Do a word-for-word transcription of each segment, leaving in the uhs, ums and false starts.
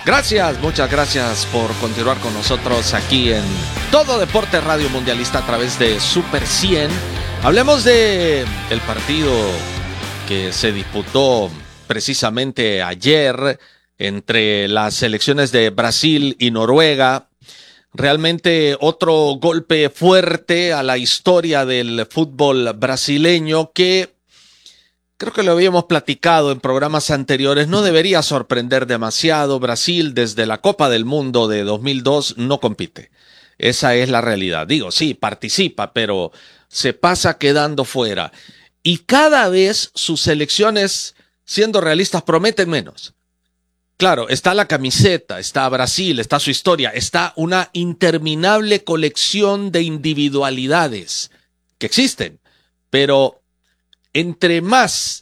Gracias, muchas gracias por continuar con nosotros aquí en Todo Deporte Radio Mundialista a través de Super cien. Hablemos de el partido que se disputó precisamente ayer entre las selecciones de Brasil y Noruega. Realmente otro golpe fuerte a la historia del fútbol brasileño que creo que lo habíamos platicado en programas anteriores. No debería sorprender demasiado. Brasil desde la Copa del Mundo de dos mil dos no compite. Esa es la realidad. Digo, sí, participa, pero se pasa quedando fuera. Y cada vez sus selecciones, siendo realistas, prometen menos. Claro, está la camiseta, está Brasil, está su historia, está una interminable colección de individualidades que existen, pero entre más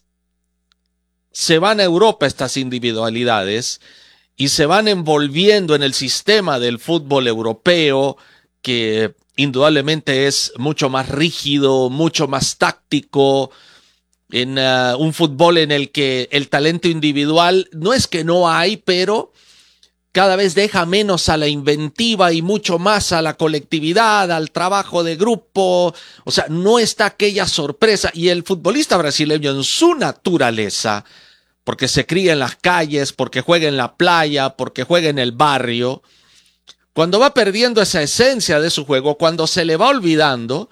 se van a Europa estas individualidades y se van envolviendo en el sistema del fútbol europeo, que indudablemente es mucho más rígido, mucho más táctico, en uh, un fútbol en el que el talento individual no es que no hay, pero cada vez deja menos a la inventiva y mucho más a la colectividad, al trabajo de grupo. O sea, no está aquella sorpresa. Y el futbolista brasileño en su naturaleza, porque se cría en las calles, porque juega en la playa, porque juega en el barrio, cuando va perdiendo esa esencia de su juego, cuando se le va olvidando,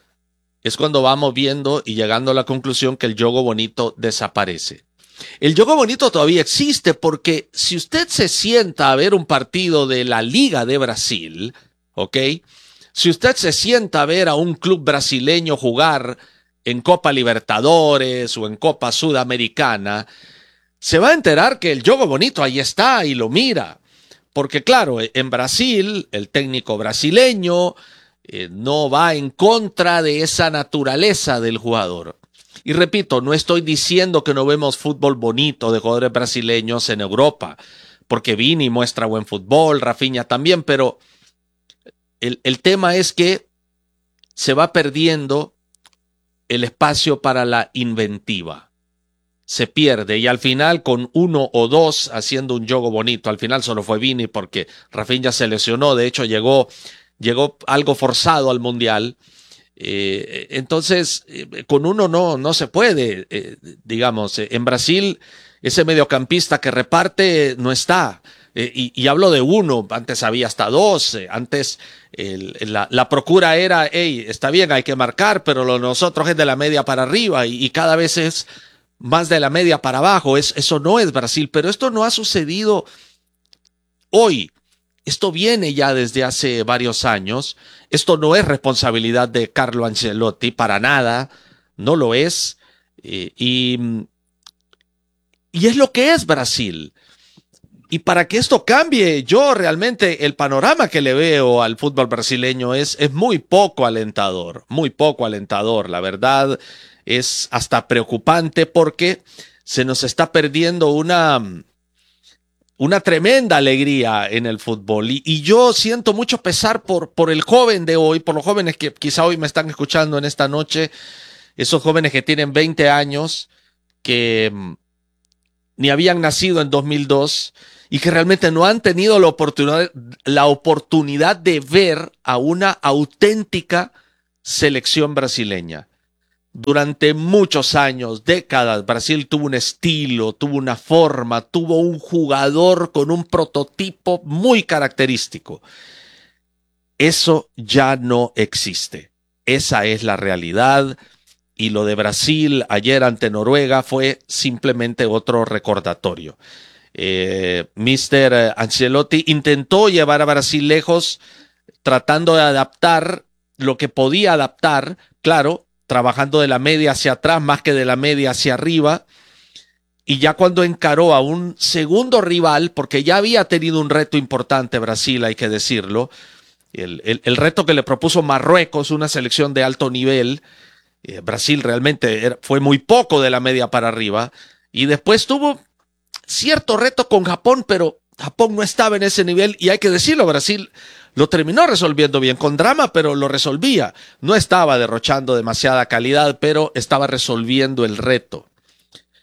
es cuando vamos viendo y llegando a la conclusión que el juego bonito desaparece. El juego bonito todavía existe porque si usted se sienta a ver un partido de la Liga de Brasil, ¿ok? Si usted se sienta a ver a un club brasileño jugar en Copa Libertadores o en Copa Sudamericana, se va a enterar que el juego bonito ahí está y lo mira. Porque claro, en Brasil, el técnico brasileño Eh, no va en contra de esa naturaleza del jugador. Y repito, no estoy diciendo que no vemos fútbol bonito de jugadores brasileños en Europa, porque Vini muestra buen fútbol, Rafinha también, pero el, el tema es que se va perdiendo el espacio para la inventiva. Se pierde y al final con uno o dos haciendo un juego bonito, al final solo fue Vini porque Rafinha se lesionó, de hecho llegó Llegó algo forzado al Mundial, eh, entonces eh, con uno no, no se puede, eh, digamos, eh, en Brasil ese mediocampista que reparte no está, eh, y, y hablo de uno, antes había hasta dos, eh, antes el, la, la procura era, hey, está bien, hay que marcar, pero lo nosotros es de la media para arriba, y, y cada vez es más de la media para abajo. Es, eso no es Brasil, pero esto no ha sucedido hoy. Esto viene ya desde hace varios años. Esto no es responsabilidad de Carlo Ancelotti, para nada. No lo es. Eh, y, y es lo que es Brasil. Y para que esto cambie, yo realmente el panorama que le veo al fútbol brasileño es, es muy poco alentador. Muy poco alentador. La verdad es hasta preocupante porque se nos está perdiendo una... Una tremenda alegría en el fútbol. Y, y yo siento mucho pesar por, por el joven de hoy, por los jóvenes que quizá hoy me están escuchando en esta noche, esos jóvenes que tienen veinte años, que mmm, ni habían nacido en dos mil dos y que realmente no han tenido la oportunidad, la oportunidad de ver a una auténtica selección brasileña. Durante muchos años, décadas, Brasil tuvo un estilo, tuvo una forma, tuvo un jugador con un prototipo muy característico. Eso ya no existe. Esa es la realidad. Y lo de Brasil ayer ante Noruega fue simplemente otro recordatorio. Eh, mister Ancelotti intentó llevar a Brasil lejos, tratando de adaptar lo que podía adaptar, claro, trabajando de la media hacia atrás más que de la media hacia arriba, y ya cuando encaró a un segundo rival, porque ya había tenido un reto importante Brasil, hay que decirlo, el, el, el reto que le propuso Marruecos, una selección de alto nivel, eh, Brasil realmente era, fue muy poco de la media para arriba, y después tuvo cierto reto con Japón, pero Japón no estaba en ese nivel, y hay que decirlo, Brasil lo terminó resolviendo bien, con drama, pero lo resolvía. No estaba derrochando demasiada calidad, pero estaba resolviendo el reto.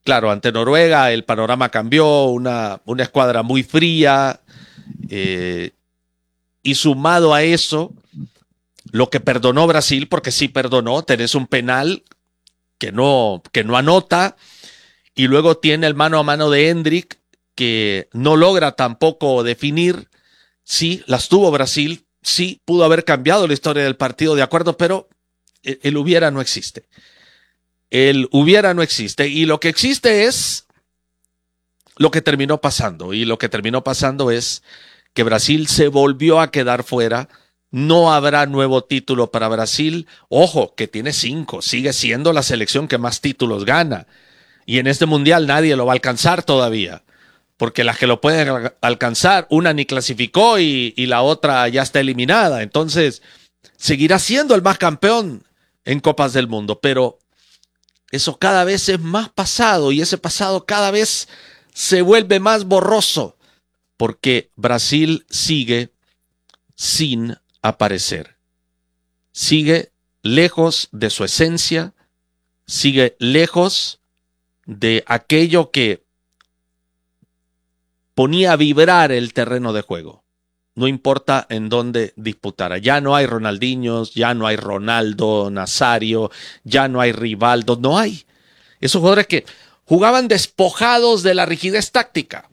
claro, ante Noruega el panorama cambió, una, una escuadra muy fría, eh, y sumado a eso, lo que perdonó Brasil, porque sí perdonó, tenés un penal que no, que no anota, y luego tiene el mano a mano de Endrick, que no logra tampoco definir. Sí, las tuvo Brasil, sí, pudo haber cambiado la historia del partido, de acuerdo, pero el, el hubiera no existe. El hubiera no existe, y lo que existe es lo que terminó pasando, y lo que terminó pasando es que Brasil se volvió a quedar fuera. No habrá nuevo título para Brasil. Ojo, que tiene cinco, sigue siendo la selección que más títulos gana, y en este mundial nadie lo va a alcanzar todavía, porque las que lo pueden alcanzar, una ni clasificó y, y la otra ya está eliminada. Entonces, seguirá siendo el más campeón en Copas del Mundo, pero eso cada vez es más pasado, y ese pasado cada vez se vuelve más borroso, porque Brasil sigue sin aparecer. Sigue lejos de su esencia, sigue lejos de aquello que ponía a vibrar el terreno de juego. No importa en dónde disputara. Ya no hay Ronaldinhos, ya no hay Ronaldo Nazario, ya no hay Rivaldo, no hay. Esos jugadores que jugaban despojados de la rigidez táctica.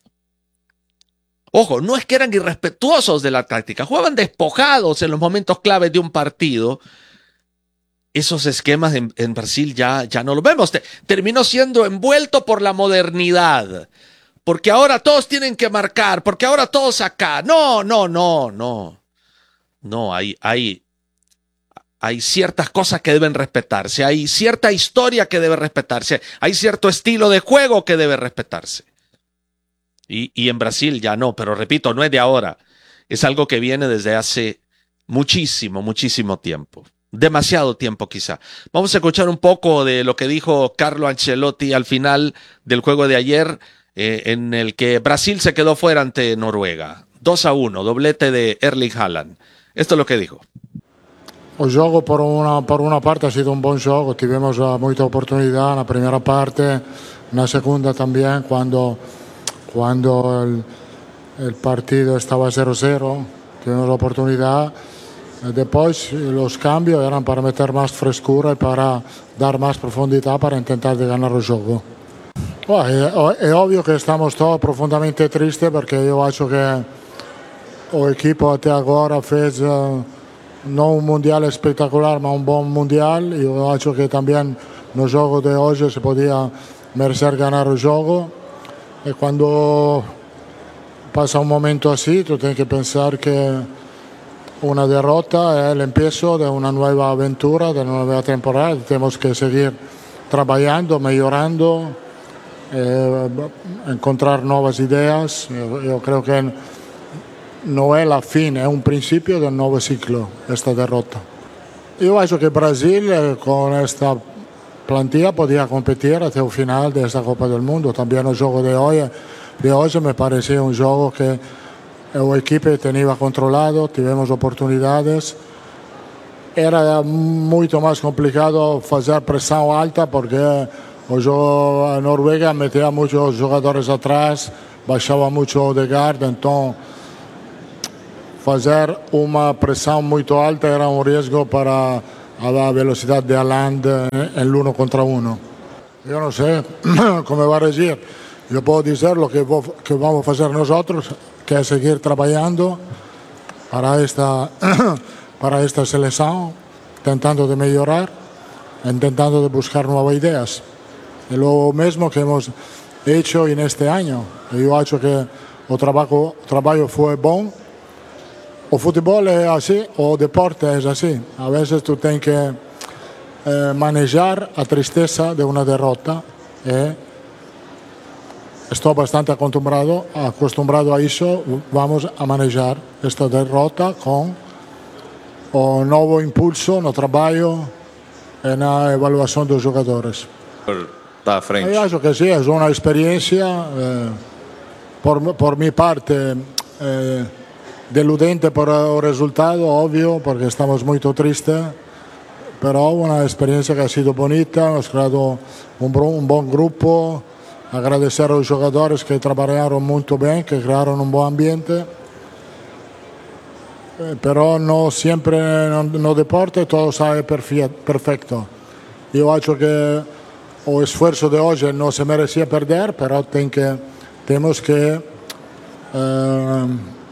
Ojo, no es que eran irrespetuosos de la táctica, jugaban despojados en los momentos claves de un partido. Esos esquemas en, en Brasil ya, ya no los vemos. Te, terminó siendo envuelto por la modernidad. Porque ahora todos tienen que marcar, porque ahora todos acá. No, no, no, no. No, hay, hay, hay ciertas cosas que deben respetarse, hay cierta historia que debe respetarse, hay cierto estilo de juego que debe respetarse. Y, y en Brasil ya no, pero repito, no es de ahora. Es algo que viene desde hace muchísimo, muchísimo tiempo. Demasiado tiempo quizá. Vamos a escuchar un poco de lo que dijo Carlo Ancelotti al final del juego de ayer, eh, en el que Brasil se quedó fuera ante Noruega. dos a uno, doblete de Erling Haaland. Esto es lo que dijo. O gioco por una, por una parte ha sido un buon gioco, tivemos moita oportunidad na primeira parte, na segunda también, cuando, cuando el, el partido estaba cero cero, tuvimos la oportunidad. Después los cambios eran para meter más frescura y para dar más profundidad para intentar de ganar el juego. Well, è, è ovvio che estamos todos profundamente tristes perché io acho che o equipo até agora fez uh, non un mundial espectacular ma un buon mundial. Io acho che también no gioco de hoje se podía merecer ganar el juego, e quando pasa un momento así tu tienes que pensar que una derrota es el empiezo de una nueva aventura, de una nueva temporada. Tenemos que seguir trabajando, mejorando, eh, encontrar nuevas ideas. Yo, yo creo que no es la fin, es un principio del nuevo ciclo, esta derrota. Yo creo que Brasil eh, con esta plantilla podía competir hasta el final de esta Copa del Mundo. También el juego de hoy, de hoy me parecía un juego que el equipo tenía controlado, tuvimos oportunidades. Era mucho más complicado hacer presión alta porque el juego en Noruega metía muchos jugadores atrás, bajaba mucho Odegaard, entonces hacer una presión muy alta era un riesgo para la velocidad de Haaland en el uno contra uno. Yo no sé cómo va a decir. Yo puedo decir lo que, que vamos a hacer nosotros, que es seguir trabajando para esta, para esta selección, intentando de mejorar, intentando de buscar nuevas ideas. Y lo mismo que hemos hecho en este año. Yo creo que el trabajo, trabajo fue bueno. O fútbol es así, o deporte es así. A veces tú tienes que eh, manejar la tristeza de una derrota. Eh, Estoy bastante acostumbrado, acostumbrado a eso. Vamos a manejar esta derrota con un nuevo impulso no trabajo en la evaluación de los jugadores. Para frente. Yo creo que sí, es una experiencia. Eh, por, por mi parte, eh, deludente por el resultado, obvio, porque estamos muy tristes. però una esperienza che ha sido bonita, hemos creado un, un buen grupo, agradecer a los jugadores que trabajaron muy bien, que crearon un buen ambiente, eh, però no siempre no, no deporte todo sale perfecto. Yo acho que el esfuerzo de hoy no se merecía perder, pero ten que, tenemos que eh,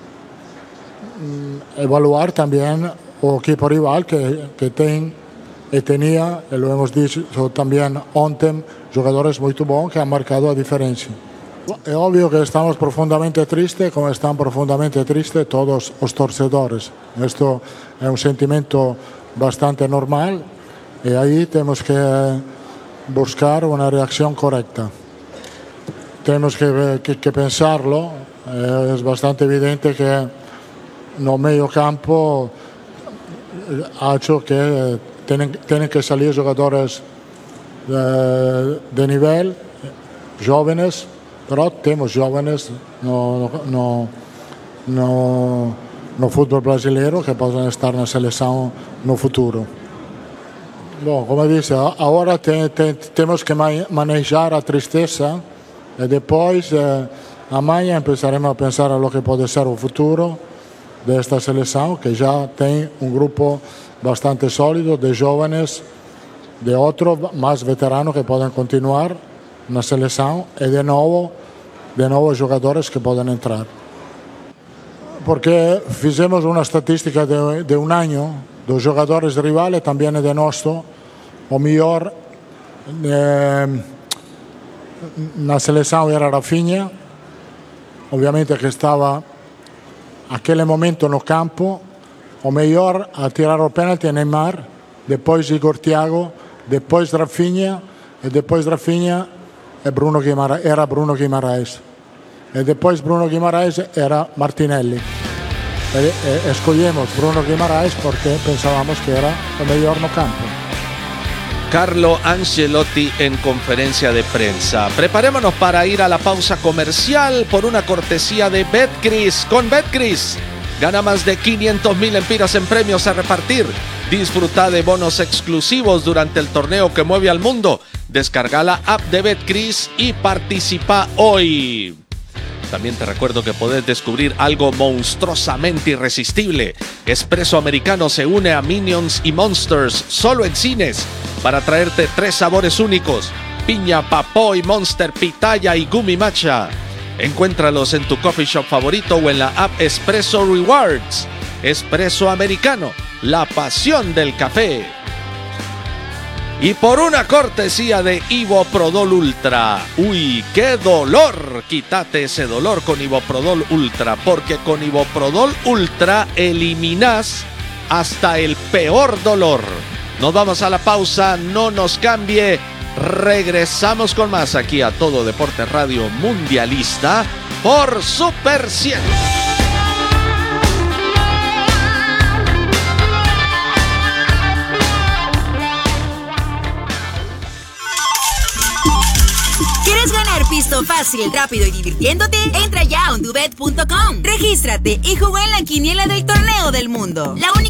evaluar también el equipo rival que, que ten, y tenía, y lo hemos dicho también ontem, jugadores muy buenos que han marcado la diferencia. Es obvio que estamos profundamente tristes, como están profundamente tristes todos los torcedores. Esto es un sentimiento bastante normal y ahí tenemos que buscar una reacción correcta. Tenemos que, que, que pensarlo. Eh, es bastante evidente que en el medio campo ha hecho que tienen, tienen que salir jugadores de, de nivel, jóvenes, pero tenemos jóvenes no, no, no, no fútbol brasileño que pueden estar en la selección no futuro. Bueno, como dice, ahora te, te, tenemos que manejar la tristeza y después eh, mañana empezaremos a pensar en lo que puede ser el futuro de esta selección, que ya tiene un grupo bastante sólido de jóvenes, de otros más veteranos que pueden continuar en la selección y de nuevo, de nuevos jugadores que pueden entrar. Porque hicimos una estadística de, de un año, dos jugadores rivales también de nuestro, o mejor eh, la selección era Rafinha, obviamente que estaba a aquel momento en el campo, o mejor a tirar el penalti Neymar, después Igor Thiago, después Rafinha, y después Rafinha Bruno Guimara, era Bruno Guimaraes, y después Bruno Guimaraes era Martinelli. E, e, escogimos Bruno Guimaraes porque pensábamos que era el mejor en el campo. Carlo Ancelotti en conferencia de prensa. Preparémonos para ir a la pausa comercial por una cortesía de Betcris. Con Betcris gana más de quinientos mil empiras en premios a repartir. Disfruta de bonos exclusivos durante el torneo que mueve al mundo. Descarga la app de Betcris y participa hoy. También te recuerdo que podés descubrir algo monstruosamente irresistible. Espresso Americano se une a Minions y Monsters solo en cines para traerte tres sabores únicos: piña, papoy, monster, pitaya y gumi matcha. Encuéntralos en tu coffee shop favorito o en la app Espresso Rewards. Espresso Americano, la pasión del café. Y por una cortesía de Ivoprodol Ultra. ¡Uy, qué dolor! Quítate ese dolor con Ivoprodol Ultra, porque con Ivoprodol Ultra eliminás hasta el peor dolor. Nos vamos a la pausa, no nos cambie. Regresamos con más aquí a Todo Deporte Radio Mundialista por Super cien. ¿Quieres ganar pisto fácil, rápido y divirtiéndote? Entra ya a ondubet punto com. Regístrate y juega en la quiniela del torneo del mundo. La única